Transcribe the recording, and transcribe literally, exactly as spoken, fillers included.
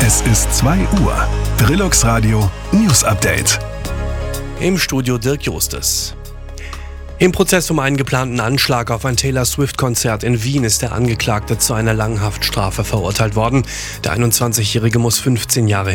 Es ist zwei Uhr. Trilux Radio News Update. Im Studio Dirk Justus. Im Prozess um einen geplanten Anschlag auf ein Taylor Swift-Konzert in Wien ist der Angeklagte zu einer langen Haftstrafe verurteilt worden. Der einundzwanzigjährige muss fünfzehn Jahre